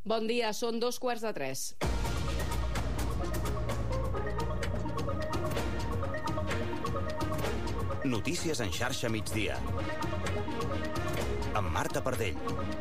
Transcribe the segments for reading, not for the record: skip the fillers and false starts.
Bon dia, són 2:45. Notícies en xarxa migdia. Amb Marta Pardell.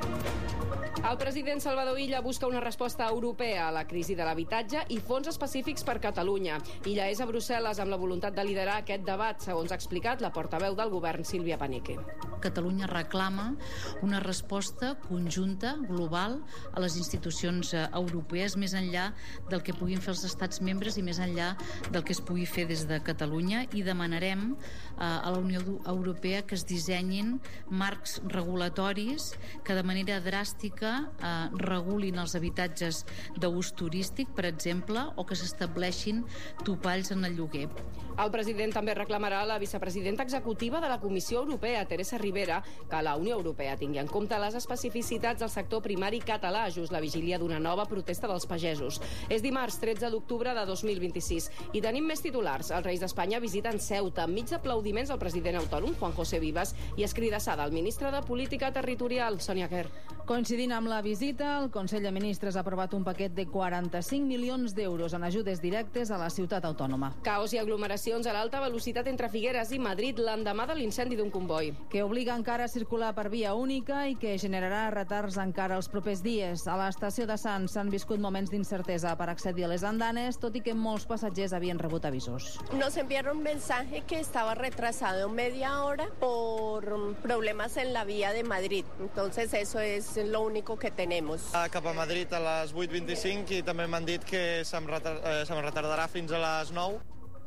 El president Salvador Illa busca una resposta europea a la crisi de l'habitatge i fons específics per Catalunya. Illa és a Brussel·les amb la voluntat de liderar aquest debat, segons ha explicat la portaveu del govern, Sílvia Panique. Catalunya reclama una resposta conjunta, global, a les institucions europees, més enllà del que puguin fer els estats membres i més enllà del que es pugui fer des de Catalunya, i demanarem a la Unió Europea que es dissenyin marcs regulatoris que de manera dràstica regulin els habitatges d'ús turístic, per exemple, o que s'estableixin topalls en el lloguer. El president també reclamarà a la vicepresidenta executiva de la Comissió Europea, Teresa Ribera, que la Unió Europea tingui en compte les especificitats del sector primari català, just la vigília d'una nova protesta dels pagesos. És dimarts 13 d'octubre de 2026 i tenim més titulars. Els Reis d'Espanya visiten Ceuta, enmig d'aplaudiments al president autònom, Juan José Vivas, i escridassada al ministre de Política Territorial, Sònia Quer. Coincidint amb la visita, el Consell de Ministres ha aprovat un paquet de 45 milions d'euros en ajudes directes a la ciutat autònoma. Caos i aglomeracions a l'alta velocitat entre Figueres i Madrid l'endemà de l'incendi d'un comboi. Que obliga encara a circular per via única i que generarà retards encara els propers dies. A l'estació de Sants s'han viscut moments d'incertesa per accedir a les andanes, tot i que molts passatgers havien rebut avisos. Nos enviaron un mensaje que estaba retrasado media hora por problemas en la vía de Madrid. Entonces eso es lo único que tenemos. Cap a Madrid a les 8:25 i també m'han dit que se'm retardarà fins a les 9.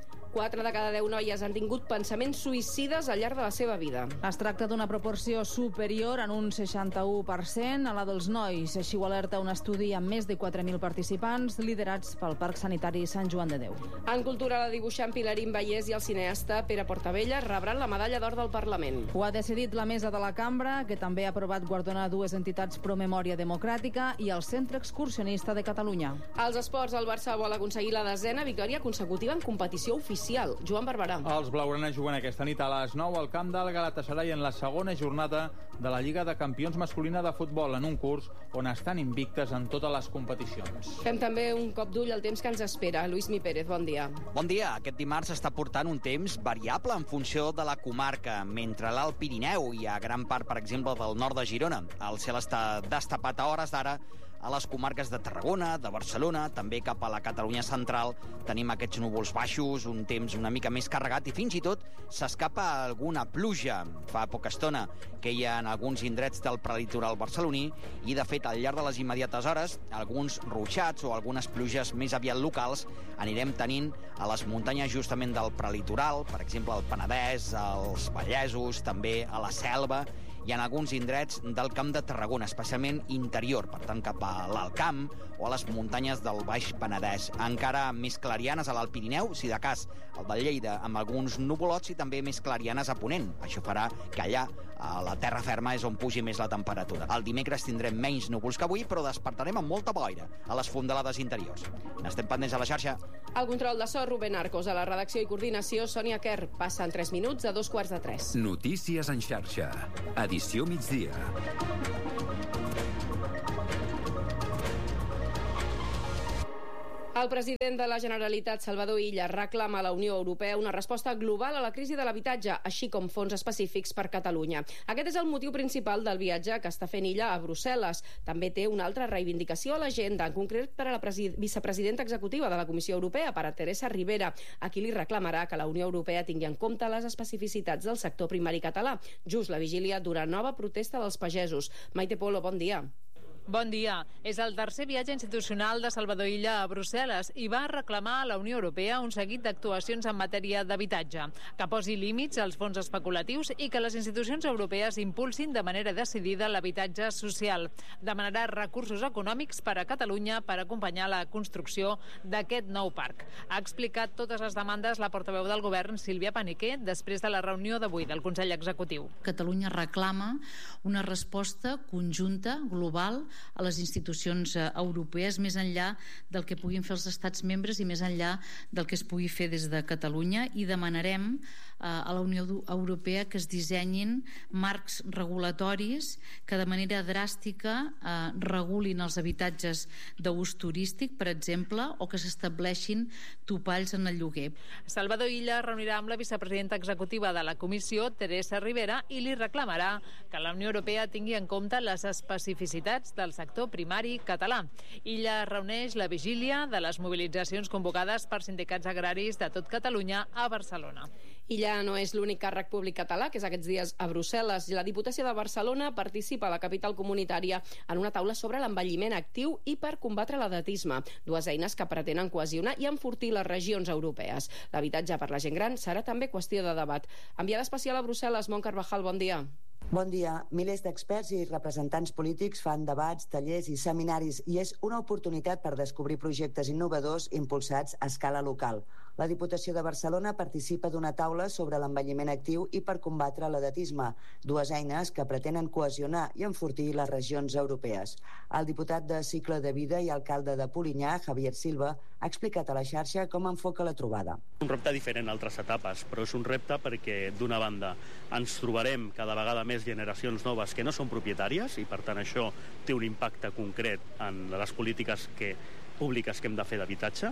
4 de cada 10 noies han tingut pensaments suïcides al llarg de la seva vida. Es tracta d'una proporció superior en un 61% a la dels nois. Així ho alerta un estudi amb més de 4.000 participants liderats pel Parc Sanitari Sant Joan de Déu. En cultura, la dibuixant Pilarín Vallès i el cineasta Pere Portabella rebran la medalla d'or del Parlament. Ho ha decidit la mesa de la cambra, que també ha aprovat guardonar dues entitats pro-memòria democràtica i el Centre Excursionista de Catalunya. Als esports, el Barça vol aconseguir la 10ª victòria consecutiva en competició oficial. Joan Barberà. Els blaugranes juguen aquesta nit a les 9 al camp del Galatasaray en la segona jornada de la Lliga de Campions masculina de futbol, en un curs on estan invictes en totes les competicions. Fem també un cop d'ull al temps que ens espera. Lluís Mi Pérez, bon dia. Bon dia. Aquest dimarts està portant un temps variable en funció de la comarca. Mentre a l'Alt Pirineu i a gran part, per exemple, del nord de Girona, el cel està destapat a hores d'ara. A les comarques de Tarragona, de Barcelona, també cap a la Catalunya central, tenim aquests núvols baixos, un temps una mica més carregat i fins i tot s'escapa alguna pluja. Fa poca estona que hi ha en alguns indrets del prelitoral barceloní i, de fet, al llarg de les immediates hores, alguns ruixats o algunes pluges més aviat locals anirem tenint a les muntanyes justament del prelitoral, per exemple, al Penedès, als Vallesos, també a la Selva, i en alguns indrets del Camp de Tarragona, especialment interior, per tant, cap a l'Alt Camp o a les muntanyes del Baix Penedès. Encara més clarianes a l'Alt Pirineu, si de cas el de Lleida, amb alguns nuvolots, i també més clarianes a Ponent. Això farà que allà, a la terra ferma, és on pugi més la temperatura. El dimecres tindrem menys núvols que avui, però despertarem amb molta boira a les fondalades interiors. N'estem pendents a la xarxa. Al control de so, Rubén Arcos. A la redacció i coordinació, Sònia Quer. Passen 3 minuts a 2:45. Notícies en xarxa. Edició migdia. El president de la Generalitat, Salvador Illa, reclama a la Unió Europea una resposta global a la crisi de l'habitatge, així com fons específics per Catalunya. Aquest és el motiu principal del viatge que està fent Illa a Brussel·les. També té una altra reivindicació a l'agenda, en concret per a la vicepresidenta executiva de la Comissió Europea, per a Teresa Ribera, a qui li reclamarà que la Unió Europea tingui en compte les especificitats del sector primari català, just la vigília d'una nova protesta dels pagesos. Maite Polo, bon dia. Bon dia. És el tercer viatge institucional de Salvador Illa a Brussel·les i va reclamar a la Unió Europea un seguit d'actuacions en matèria d'habitatge, que posi límits als fons especulatius i que les institucions europees impulsin de manera decidida l'habitatge social. Demanarà recursos econòmics per a Catalunya per acompanyar la construcció d'aquest nou parc. Ha explicat totes les demandes la portaveu del govern, Sílvia Panique, després de la reunió d'avui del Consell Executiu. Catalunya reclama una resposta conjunta, global, a les institucions europees, més enllà del que puguin fer els estats membres i més enllà del que es pugui fer des de Catalunya, i demanarem a la Unió Europea que es dissenyin marcs regulatoris que de manera dràstica regulin els habitatges d'ús turístic, per exemple, o que s'estableixin topalls en el lloguer. Salvador Illa reunirà amb la vicepresidenta executiva de la Comissió, Teresa Rivera, i li reclamarà que la Unió Europea tingui en compte les especificitats del sector primari català. Illa reuneix la vigília de les mobilitzacions convocades per sindicats agraris de tot Catalunya a Barcelona. Illa no és l'únic càrrec públic català que és aquests dies a Brussel·les. La Diputació de Barcelona participa a la capital comunitària en una taula sobre l'envelliment actiu i per combatre l'edatisme, dues eines que pretenen cohesionar i enfortir les regions europees. L'habitatge per la gent gran serà també qüestió de debat. Enviada especial a Brussel·les, Mont Carvajal, bon dia. Bon dia. Milers d'experts i representants polítics fan debats, tallers i seminaris i és una oportunitat per descobrir projectes innovadors impulsats a escala local. La Diputació de Barcelona participa d'una taula sobre l'envelliment actiu i per combatre l'edatisme, dues eines que pretenen cohesionar i enfortir les regions europees. El diputat de Cicle de Vida i alcalde de Polinyà, Javier Silva, ha explicat a la xarxa com enfoca la trobada. Un repte diferent a altres etapes, però és un repte perquè, d'una banda, ens trobarem cada vegada més generacions noves que no són propietàries i, per tant, això té un impacte concret en les polítiques públiques que hem de fer d'habitatge,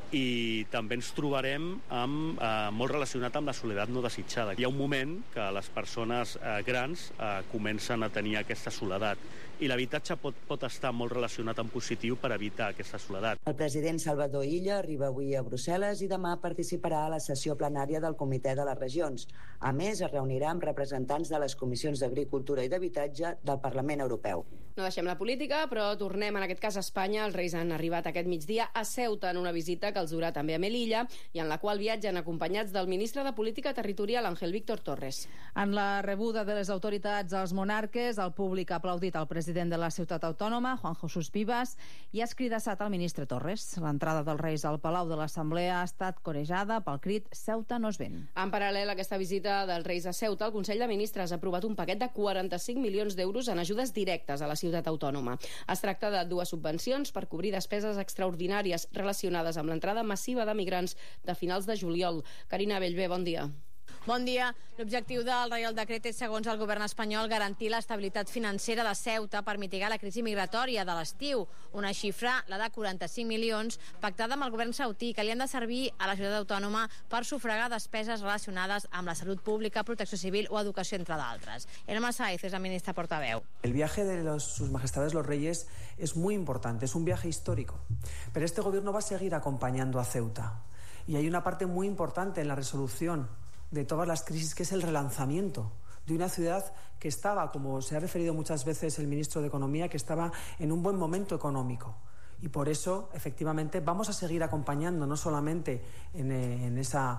i també ens trobarem molt relacionat amb la soledat no desitjada. Hi ha un moment que les persones grans comencen a tenir aquesta soledat i l'habitatge pot estar molt relacionat en positiu per evitar aquesta soledat. El president Salvador Illa arriba avui a Brussel·les i demà participarà a la sessió plenària del Comitè de les Regions. A més, es reunirà amb representants de les comissions d'Agricultura i d'Habitatge del Parlament Europeu. No deixem la política, però tornem en aquest cas a Espanya. Els Reis han arribat aquest migdia a Ceuta en una visita que els durà també a Melilla i en la qual viatgen acompanyats del ministre de Política Territorial, Ángel Víctor Torres. En la rebuda de les autoritats als monarques, el públic ha aplaudit el president de la ciutat autònoma, Juan Jesús Vivas, i ha escridassat al ministre Torres. L'entrada dels Reis al Palau de l'Assemblea ha estat corejada pel crit «Ceuta no es ven». En paral·lel a aquesta visita dels Reis a Ceuta, el Consell de Ministres ha aprovat un paquet de 45 milions d'euros en ajudes directes a la ciutat autònoma. Es tracta de dues subvencions per cobrir despeses extraordinàries relacionades amb l'entrada massiva de migrants de finals de juliol. Carina Bellver, bon dia. Bon dia. L'objectiu del Reial Decret és, segons el govern espanyol, garantir l'estabilitat financera de Ceuta per mitigar la crisi migratòria de l'estiu. Una xifra, la de 45 milions, pactada amb el govern sautí, que li han de servir a la ciutat autònoma per sufragar despeses relacionades amb la salut pública, protecció civil o educació, entre d'altres. Elma Sáez és la ministra portaveu. El viaje de sus majestades los reyes es muy importante, es un viaje histórico. Pero este gobierno va a seguir acompañando a Ceuta. Y hay una parte muy importante en la resolución de todas las crisis, que es el relanzamiento de una ciudad que estaba, como se ha referido muchas veces el ministro de Economía, que estaba en un buen momento económico. Y por eso, efectivamente, vamos a seguir acompañando no solamente en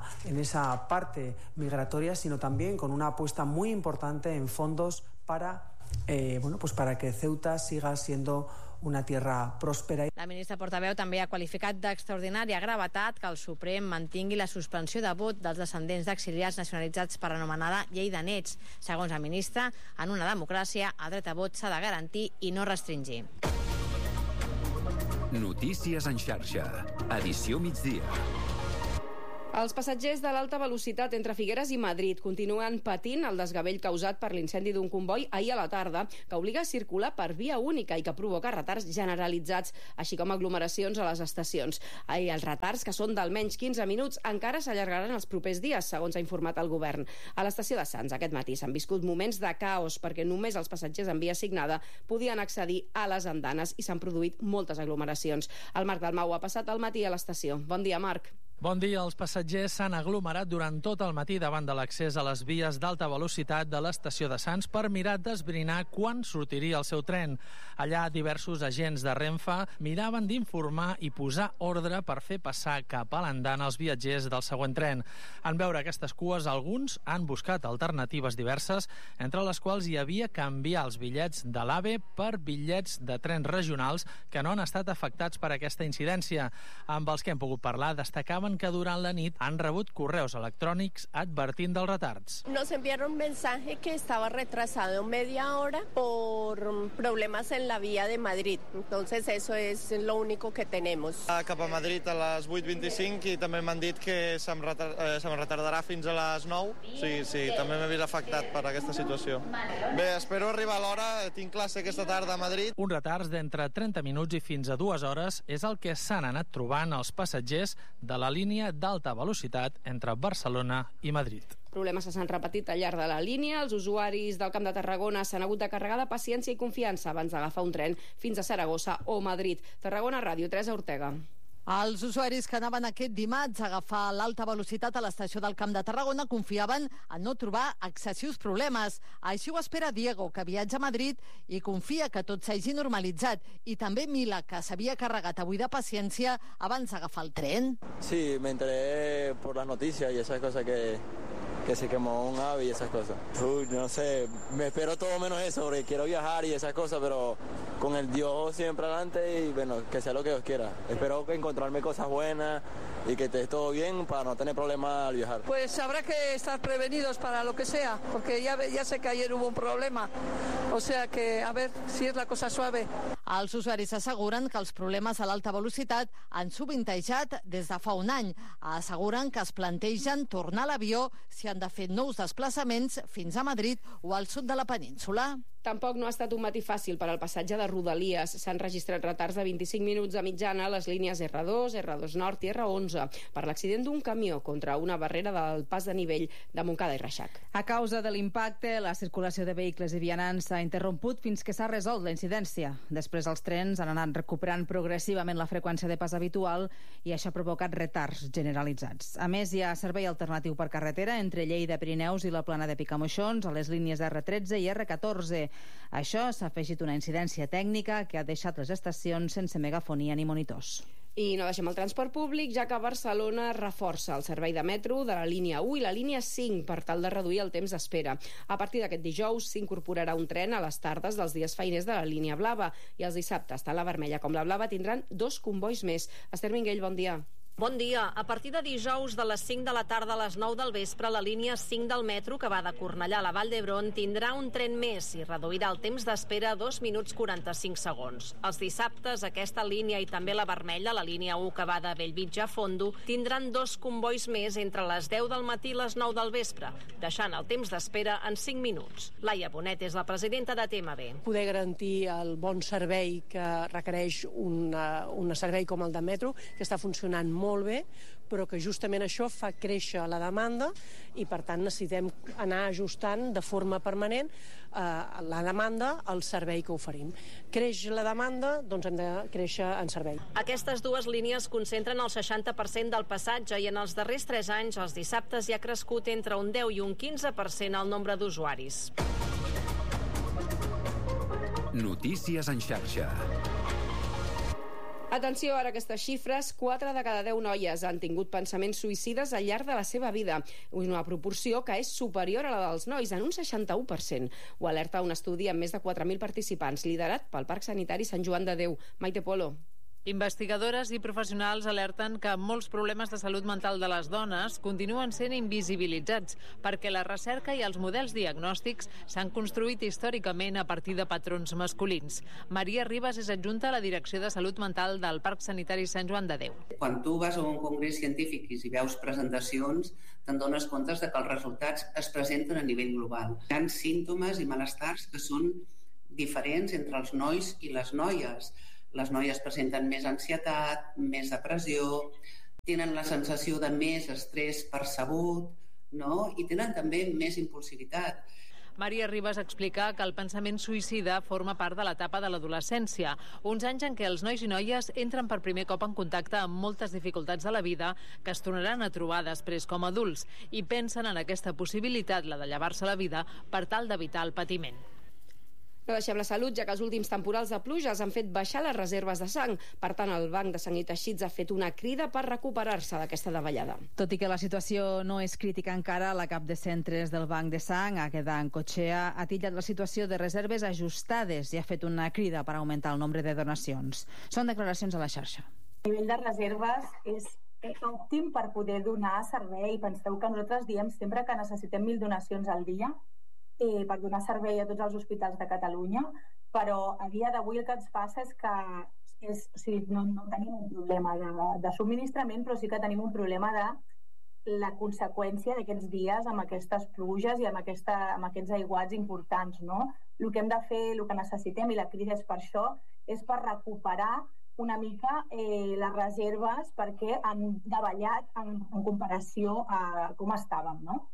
esa parte migratoria, sino también con una apuesta muy importante en fondos para que Ceuta siga siendo una tierra pròspera. La ministra portaveu també ha qualificat d'extraordinària gravetat que el Suprem mantingui la suspensió de vot dels descendents d'exiliats nacionalitzats per anomenada llei de nets. Segons la ministra, en una democràcia el dret a vot s'ha de garantir i no restringir. Notícies en xarxa. Edició migdia. Els passatgers de l'alta velocitat entre Figueres i Madrid continuen patint el desgavell causat per l'incendi d'un comboi ahir a la tarda, que obliga a circular per via única i que provoca retards generalitzats, així com aglomeracions a les estacions. Els retards, que són d'almenys 15 minuts, encara s'allargaran els propers dies, segons ha informat el govern. A l'estació de Sants aquest matí s'han viscut moments de caos perquè només els passatgers en via assignada podien accedir a les andanes i s'han produït moltes aglomeracions. El Marc Dalmau ha passat el matí a l'estació. Bon dia, Marc. Bon dia. Els passatgers s'han aglomerat durant tot el matí davant de l'accés a les vies d'alta velocitat de l'estació de Sants per mirar d'esbrinar quan sortiria el seu tren. Allà, diversos agents de Renfe miraven d'informar i posar ordre per fer passar cap a l'andana els viatgers del següent tren. En veure aquestes cues, alguns han buscat alternatives diverses, entre les quals hi havia canviar els bitllets de l'AVE per bitllets de trens regionals que no han estat afectats per aquesta incidència. Amb els que hem pogut parlar, destacaven diuen que durant la nit han rebut correus electrònics advertint dels retards. Nos enviaron un mensaje que estaba retrasado media hora por problemas en la vía de Madrid. Entonces eso es lo único que tenemos. Cap a Madrid a les 8:25 i també m'han dit que se'm retardarà fins a les 9. Sí, també m'he vist afectat per aquesta situació. Bé, espero arribar a l'hora, tinc classe aquesta tarda a Madrid. Un retards d'entre 30 minuts i fins a 2 hores és el que s'han anat trobant els passatgers de la línia d'alta velocitat entre Barcelona i Madrid. Problemes que s'han repetit al llarg de la línia. Els usuaris del Camp de Tarragona s'han hagut de carregar de paciència i confiança abans d'agafar un tren fins a Saragossa o Madrid. Tarragona Ràdio, Teresa Ortega. Els usuaris que anaven aquest dimarts a agafar l'alta velocitat a l'estació del Camp de Tarragona confiaven en no trobar excessius problemes. Així ho espera Diego, que viatja a Madrid i confia que tot s'hagi normalitzat. I també Mila, que s'havia carregat avui de paciència abans d'agafar el tren. Sí, me enteré por las noticias y esas cosas que se quemó un ave y esas cosas. No sé, me espero todo menos eso, porque quiero viajar y esas cosas, pero con el Dios siempre adelante y bueno, que sea lo que Dios quiera. Espero encontrarme cosas buenas y que esté todo bien para no tener problemas al viajar. Pues habrá que estar prevenidos para lo que sea, porque ya sé que ayer hubo un problema, o sea que a ver si es la cosa suave. Els usuaris asseguren que els problemes a l'alta velocitat han sovintejat des de fa un any. Asseguren que es plantegen tornar a l'avió si han de fer nous desplaçaments fins a Madrid o al sud de la península. Tampoc no ha estat un matí fàcil per al passatge de Rodalies. S'han registrat retards de 25 minuts de mitjana a les línies R2, R2 Nord i R11 per l'accident d'un camió contra una barrera del pas de nivell de Montcada i Reixac. A causa de l'impacte, la circulació de vehicles i vianants s'ha interromput fins que s'ha resolt la incidència. Després els trens han anat recuperant progressivament la freqüència de pas habitual i això ha provocat retards generalitzats. A més, hi ha servei alternatiu per carretera entre Lleida, Pirineus i la Plana de Picamoixons a les línies R13 i R14. Això s'ha afegit una incidència tècnica que ha deixat les estacions sense megafonia ni monitors. I no deixem el transport públic, ja que Barcelona reforça el servei de metro de la línia 1 i la línia 5 per tal de reduir el temps d'espera. A partir d'aquest dijous s'incorporarà un tren a les tardes dels dies feiners de la línia blava i els dissabtes, tant la vermella com la blava, tindran 2 combois més. Esther Minguell, bon dia. Bon dia. A partir de dijous de les 5 de la tarda a les 9 del vespre, la línia 5 del metro, que va de Cornellà a la Vall d'Hebron, tindrà un tren més i reduirà el temps d'espera a 2 minuts 45 segons. Els dissabtes, aquesta línia i també la vermella, la línia 1 que va de Bellvitge a Fondo, tindran 2 combois més entre les 10 del matí i les 9 del vespre, deixant el temps d'espera en 5 minuts. Laia Bonet és la presidenta de TMB. Poder garantir el bon servei que requereix un servei com el de metro, que està funcionant molt bé, però que justament això fa créixer la demanda i per tant necessitem anar ajustant de forma permanent la demanda al servei que oferim. Creix la demanda, doncs hem de créixer en servei. Aquestes dues línies concentren el 60% del passatge i en els darrers 3 anys els dissabtes hi ha crescut entre un 10 i un 15% el nombre d'usuaris. Notícies en xarxa. Atenció ara a aquestes xifres, 4 de cada 10 noies han tingut pensaments suïcides al llarg de la seva vida, una proporció que és superior a la dels nois, en un 61%. Ho alerta un estudi amb més de 4.000 participants, liderat pel Parc Sanitari Sant Joan de Déu. Maite Polo. Investigadores i professionals alerten que molts problemes de salut mental de les dones continuen sent invisibilitzats perquè la recerca i els models diagnòstics s'han construït històricament a partir de patrons masculins. Maria Ribas és adjunta a la Direcció de Salut Mental del Parc Sanitari Sant Joan de Déu. Quan tu vas a un congrés científic i veus presentacions, te'n dones compte de que els resultats es presenten a nivell global. Hi ha símptomes i malestars que són diferents entre els nois i les noies. Les noies presenten més ansietat, més depressió, tenen la sensació de més estrès percebut, no? I tenen també més impulsivitat. Maria Ribas explica que el pensament suïcida forma part de l'etapa de l'adolescència, uns anys en què els nois i noies entren per primer cop en contacte amb moltes dificultats de la vida que es tornaran a trobar després com a adults i pensen en aquesta possibilitat, la de llevar-se la vida, per tal d'evitar el patiment. No deixem la salut, ja que els últims temporals de pluges han fet baixar les reserves de sang. Per tant, el Banc de Sang i Teixits ha fet una crida per recuperar-se d'aquesta davallada. Tot i que la situació no és crítica encara, la cap de centres del Banc de Sang, Águeda Ancochea, ha titllat la situació de reserves ajustades i ha fet una crida per augmentar el nombre de donacions. Són declaracions a la xarxa. El nivell de reserves és òptim per poder donar servei. Penseu que nosaltres diem sempre que necessitem 1.000 donacions al dia per donar servei a tots els hospitals de Catalunya, però a dia d'avui el que ens passa és que no tenim un problema de subministrament, però sí que tenim un problema de la conseqüència d'aquests dies amb aquestes pluges i amb aquests aiguats importants, no? El que hem de fer, el que necessitem, i la crisi és per això, és per recuperar una mica les reserves perquè han davallat en comparació a com estàvem, no?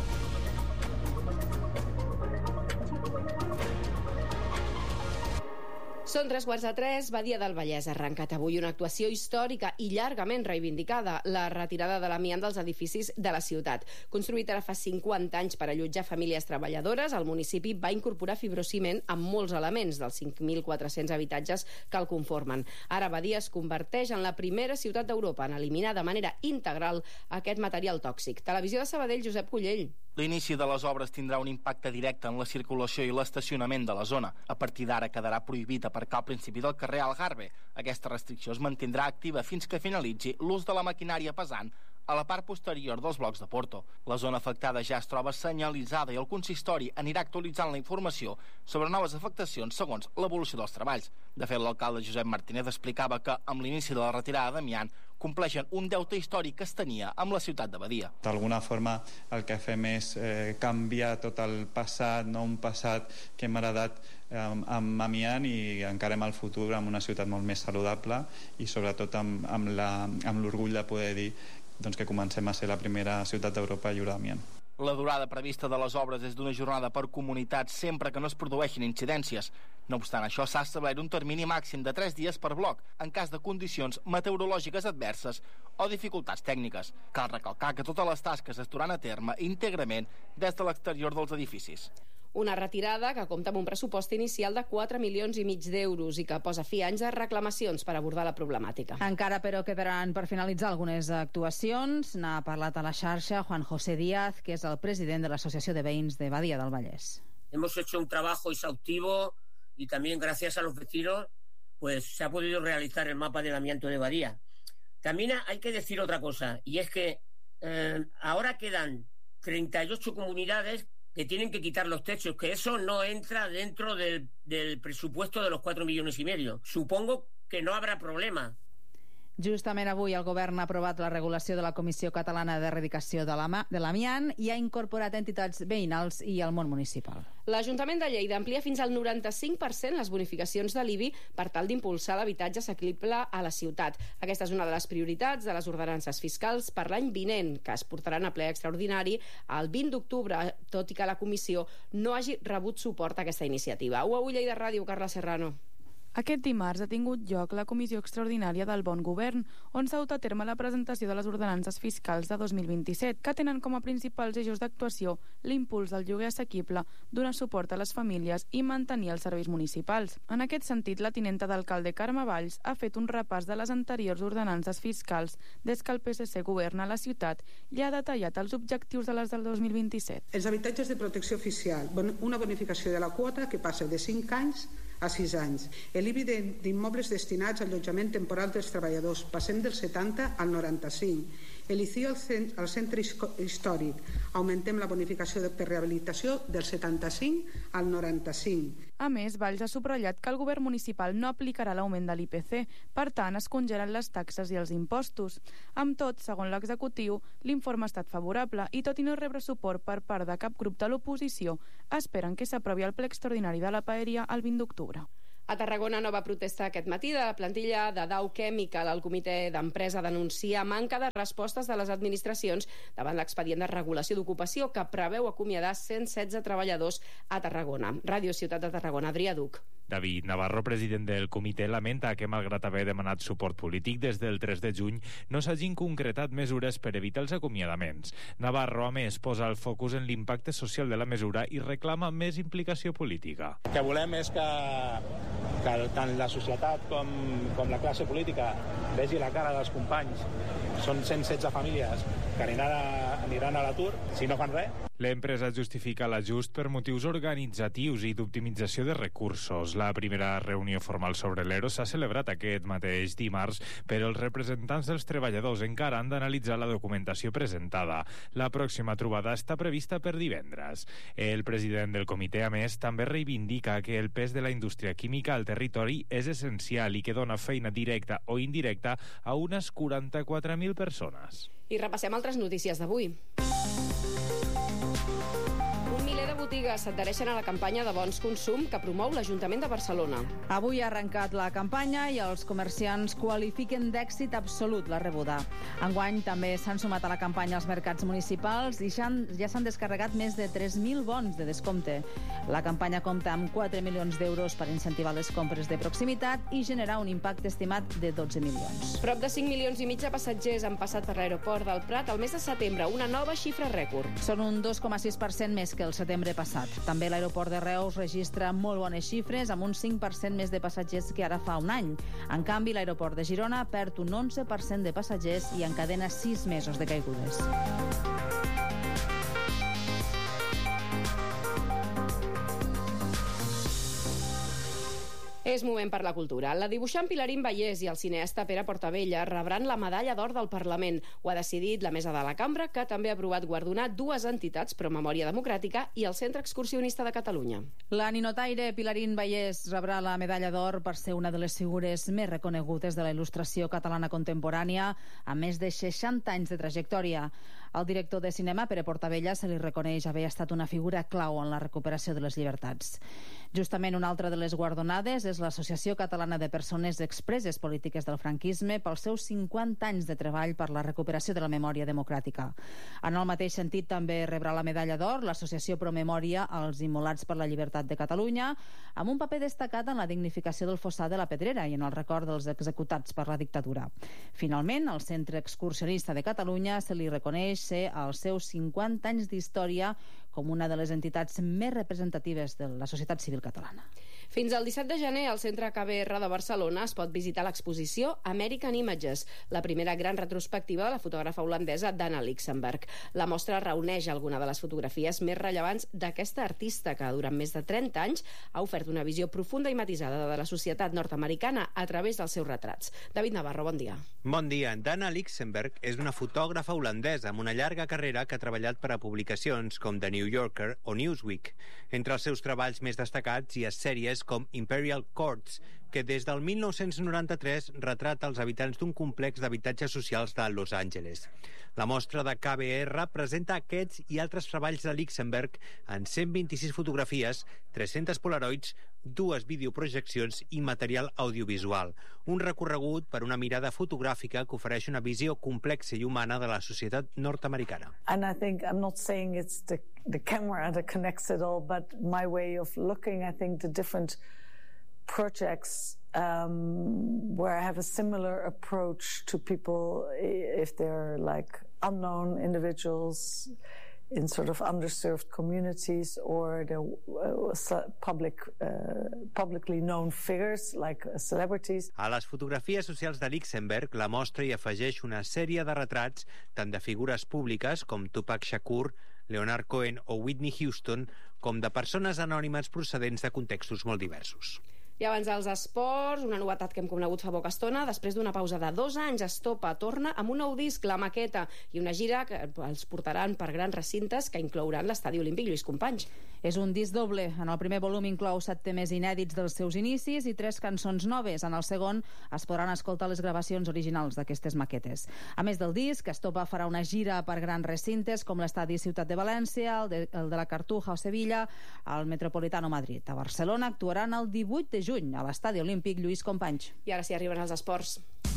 Són 3:15, Badia del Vallès ha arrencat avui una actuació històrica i llargament reivindicada, la retirada de l'amiant dels edificis de la ciutat. Construït ara fa 50 anys per allotjar famílies treballadores, el municipi va incorporar fibrociment amb molts elements dels 5.400 habitatges que el conformen. Ara Badia es converteix en la primera ciutat d'Europa en eliminar de manera integral aquest material tòxic. Televisió de Sabadell, Josep Cullell. L'inici de les obres tindrà un impacte directe en la circulació i l'estacionament de la zona. A partir d'ara quedarà prohibit aparcar al principi del carrer Algarve. Aquesta restricció es mantindrà activa fins que finalitzi l'ús de la maquinària pesant a la part posterior dels blocs de Porto. La zona afectada ja es troba senyalitzada i el consistori anirà actualitzant la informació sobre noves afectacions segons l'evolució dels treballs. De fet, l'alcalde Josep Martínez explicava que amb l'inici de la retirada d'amiant compleixen un deute històric que es tenia amb la ciutat de Badia. D'alguna forma el que fem és canviar tot el passat, no un passat que hem heredat amb amiant, i encarem el futur amb una ciutat molt més saludable i sobretot amb l'orgull de poder dir que comencem a ser la primera ciutat d'Europa lliure d'amiant. La durada prevista de les obres és d'una jornada per comunitat sempre que no es produeixin incidències. No obstant això, s'ha establert un termini màxim de 3 dies per bloc en cas de condicions meteorològiques adverses o dificultats tècniques. Cal recalcar que totes les tasques es duran a terme íntegrament des de l'exterior dels edificis. Una retirada que compta amb un pressupost inicial de 4,5 milions d'euros i que posa fi a anys de reclamacions per abordar la problemàtica. Encara, però, quedaran per finalitzar algunes actuacions. N'ha parlat a la xarxa Juan José Díaz, que és el president de l'Associació de Veïns de Badia del Vallès. Hemos hecho un trabajo exhaustivo y también gracias a los vecinos pues se ha podido realizar el mapa del amianto de Badia. También hay que decir otra cosa, y es que ahora quedan 38 comunidades que tienen que quitar los techos, que eso no entra dentro del presupuesto de los 4,5 milions. Supongo que no habrá problema. Justament avui el govern ha aprovat la regulació de la Comissió Catalana d'Erradicació de l'Amiant i ha incorporat entitats veïnals i el món municipal. L'Ajuntament de Lleida amplia fins al 95% les bonificacions de l'IBI per tal d'impulsar l'habitatge assequible a la ciutat. Aquesta és una de les prioritats de les ordenances fiscals per l'any vinent, que es portaran a ple extraordinari el 20 d'octubre, tot i que la comissió no hagi rebut suport a aquesta iniciativa. UAU Lleida Ràdio, Carla Serrano. Aquest dimarts ha tingut lloc la Comissió Extraordinària del Bon Govern, on s'ha dut a terme la presentació de les ordenances fiscals de 2027, que tenen com a principals eixos d'actuació l'impuls del lloguer assequible, donar suport a les famílies i mantenir els serveis municipals. En aquest sentit, la tinenta d'alcalde Carme Valls ha fet un repàs de les anteriors ordenances fiscals des que el PSC governa la ciutat i ha detallat els objectius de les del 2027. Els habitatges de protecció oficial, una bonificació de la quota que passa de 5 anys a 6 anys. L'IBI d'immobles destinats a allotjament temporal dels treballadors, passem del 70 al 95. l'ICI al centre històric, augmentem la bonificació per rehabilitació del 75 al 95. A més, Valls ha subratllat que el govern municipal no aplicarà l'augment de l'IPC, per tant es congelen les taxes i els impostos. Amb tot, segons l'executiu, l'informe ha estat favorable i tot i no rebre suport per part de cap grup de l'oposició, esperen que s'aprovi el ple extraordinari de la Paeria el 20 d'octubre. A Tarragona, nova protesta aquest matí de la plantilla de Dow Chemical. El comitè d'empresa denuncia manca de respostes de les administracions davant l'expedient de regulació d'ocupació que preveu acomiadar 116 treballadors a Tarragona. Ràdio Ciutat de Tarragona, Adrià Duc. David Navarro, president del comitè, lamenta que, malgrat haver demanat suport polític des del 3 de juny, no s'hagin concretat mesures per evitar els acomiadaments. Navarro, a més, posa el focus en l'impacte social de la mesura i reclama més implicació política. El que volem és que tant la societat com la classe política vegi la cara dels companys. Són 116 famílies que aniran a l'atur si no fan res. L'empresa justifica l'ajust per motius organitzatius i d'optimització de recursos. La primera reunió formal sobre l'ERO s'ha celebrat aquest mateix dimarts, però els representants dels treballadors encara han d'analitzar la documentació presentada. La pròxima trobada està prevista per divendres. El president del comitè, a més, també reivindica que el pes de la indústria química al territori és essencial i que dona feina directa o indirecta a unes 44.000 persones. I repassem altres notícies d'avui. Botigues s'adhereixen a la campanya de bons consum que promou l'Ajuntament de Barcelona. Avui ha arrencat la campanya i els comerciants qualifiquen d'èxit absolut la rebuda. Enguany també s'han sumat a la campanya els mercats municipals i ja s'han descarregat més de 3.000 bons de descompte. La campanya compta amb 4 milions d'euros per incentivar les compres de proximitat i generar un impacte estimat de 12 milions. Prop de 5 milions i mig de passatgers han passat per l'aeroport del Prat al mes de setembre, una nova xifra rècord. Són un 2,6% més que el setembre passat. També l'aeroport de Reus registra molt bones xifres, amb un 5% més de passatgers que ara fa un any. En canvi, l'aeroport de Girona perd un 11% de passatgers i encadena 6 mesos de caigudes. És moment per la cultura. La dibuixant Pilarín Vallès i el cineasta Pere Portabella rebran la Medalla d'Or del Parlament. Ho ha decidit la Mesa de la Cambra, que també ha aprovat guardonar dues entitats, Promemòria Democràtica i el Centre Excursionista de Catalunya. La ninotaire Pilarín Vallès rebrà la Medalla d'Or per ser una de les figures més reconegudes de la il·lustració catalana contemporània, amb més de 60 anys de trajectòria. Al director de cinema, Pere Portabella, se li reconeix haver estat una figura clau en la recuperació de les llibertats. Justament una altra de les guardonades és l'Associació Catalana de Persones Expreses Polítiques del Franquisme pels seus 50 anys de treball per la recuperació de la memòria democràtica. En el mateix sentit també rebrà la Medalla d'Or l'Associació Promemòria als Immolats per la Llibertat de Catalunya, amb un paper destacat en la dignificació del fossar de la Pedrera i en el record dels executats per la dictadura. Finalment, el Centre Excursionista de Catalunya se li reconeix ser als seus 50 anys d'història com una de les entitats més representatives de la societat civil catalana. Fins al 17 de gener, al Centre KBR de Barcelona es pot visitar l'exposició American Images, la primera gran retrospectiva de la fotògrafa holandesa Dana Lichtenberg. La mostra reuneix alguna de les fotografies més rellevants d'aquesta artista que durant més de 30 anys ha ofert una visió profunda i matisada de la societat nord-americana a través dels seus retrats. David Navarro, bon dia. Bon dia. Dana Lichtenberg és una fotògrafa holandesa amb una llarga carrera que ha treballat per a publicacions com The New Yorker o Newsweek. Entre els seus treballs més destacats hi ha sèries com Imperial Courts, que des del 1993 retrata els habitants d'un complex d'habitatges socials de Los Angeles. La mostra de KBR presenta aquests i altres treballs de Lichtenberg en 126 fotografies, 300 polaroids, 2 videoprojeccions i material audiovisual. Un recorregut per una mirada fotogràfica que ofereix una visió complexa i humana de la societat nord-americana. And I think I'm not saying it's the camera that connects it all, but my way of looking, I think the different projects where I have a similar approach to people if they're like unknown individuals in sort of underserved communities or the publicly known figures like celebrities. A les fotografies socials de Lichtenberg, la mostra hi afegeix una sèrie de retrats tant de figures públiques com Tupac Shakur, Leonard Cohen o Whitney Houston, com de persones anònimes procedents de contextos molt diversos. I abans dels esports, una novetat que hem conegut fa poca estona. Després d'una pausa de 2 anys, Estopa torna amb un nou disc, La Maqueta, i una gira que els portaran per grans recintes que inclouran l'Estadi Olímpic Lluís Companys. És un disc doble. En el primer volum inclou 7 temes inèdits dels seus inicis i 3 cançons noves. En el segon es podran escoltar les gravacions originals d'aquestes maquetes. A més del disc, Estopa farà una gira per grans recintes com l'Estadi Ciutat de València, el de la Cartuja o Sevilla, el Metropolitano Madrid. A Barcelona actuaran el 18 de juny a l'Estadi Olímpic Lluís Companys. I ara sí arriben els esports.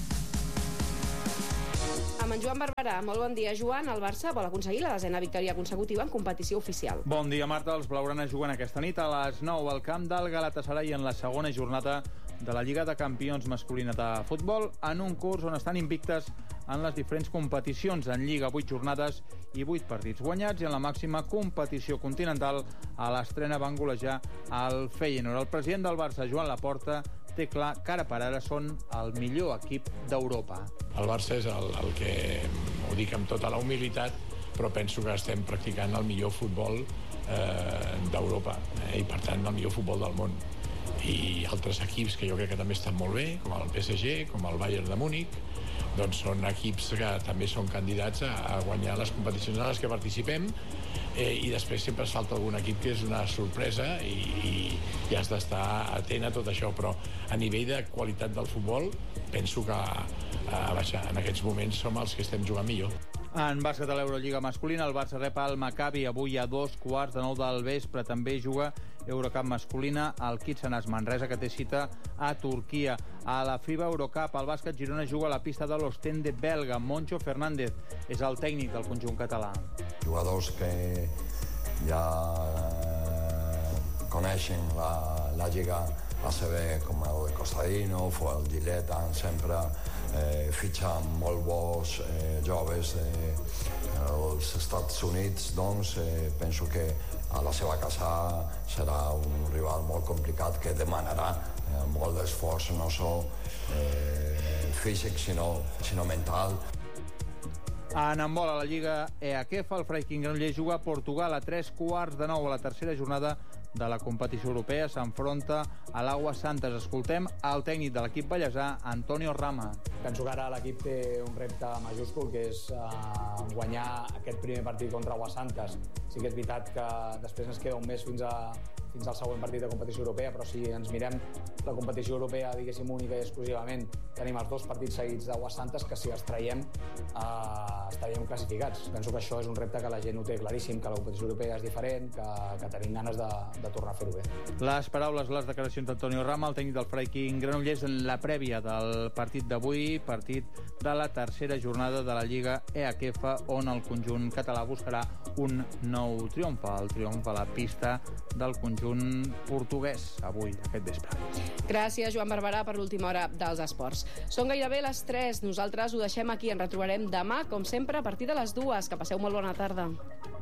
Amb en Joan Barberà. Molt bon dia, Joan. El Barça vol aconseguir la 10ª victòria consecutiva en competició oficial. Bon dia, Marta. Els blaugranes juguen aquesta nit a les 9 al camp del Galatasaray en la segona jornada de la Lliga de Campions masculina de futbol, en un curs on estan invictes en les diferents competicions. En Lliga, 8 jornades i 8 partits guanyats, i en la màxima competició continental a l'estrena van golejar el Feyenoord. El president del Barça, Joan Laporta, té clar que ara per ara són el millor equip d'Europa. El Barça és el que, ho dic amb tota la humilitat, però penso que estem practicant el millor futbol d'Europa, i per tant el millor futbol del món. I altres equips que jo crec que també estan molt bé, com el PSG, com el Bayern de Múnich, doncs són equips que també són candidats a guanyar les competicions en les que participem, i després sempre es falta algun equip que és una sorpresa i has d'estar atent a tot això, però a nivell de qualitat del futbol penso que en aquests moments som els que estem jugant millor. En bàsquet a l'Eurolliga masculina, el Barça rep el Maccabi avui a 2:15 del vespre. També juga Eurocup masculina al Kitsanas Manresa, que té cita a Turquia. A la FIBA Eurocup, el bàsquet Girona juga a la pista de l'Ostende belga. Moncho Fernández és el tècnic del conjunt català. Jugadors que ja coneixen la Lliga ACB, com el Kostadinov o el Gillet, sempre fitxen molt bons joves dels Estats Units. Doncs penso que a la seva casa serà un rival molt complicat que demanarà molt d'esforç, no sols físic sinó mental. En handbol a la Lliga EAKEFA, el Freiking Granollers juga a Portugal a 8:45 a la tercera jornada de la competició europea. S'enfronta a l'Aguas Santas. Escoltem el tècnic de l'equip ballesà, Antonio Rama. Penso que ara l'equip té un repte majúscul, que és guanyar aquest primer partit contra Aguas Santas. Sí que és veritat que després ens queda un mes fins al següent partit de competició europea, però si ens mirem la competició europea, diguéssim, única i exclusivament, tenim els 2 partits seguits d'Aguas Santas, que si els traiem estaríem classificats. Penso que això és un repte que la gent ho té claríssim, que la competició europea és diferent, que tenim ganes de tornar a fer-ho bé. Les paraules, les declaracions d'Antonio Rama, el tècnic del Freiking Granollers, en la prèvia del partit d'avui, partit de la tercera jornada de la Lliga EAKEFA, on el conjunt català buscarà un nou triomf, el triomf a la pista del conjunt portuguès avui, aquest vespre. Gràcies, Joan Barberà, per l'última hora dels esports. Són gairebé les 3. Nosaltres ho deixem aquí. Ens retrobarem demà, com sempre, a partir de les 2. Que passeu molt bona tarda.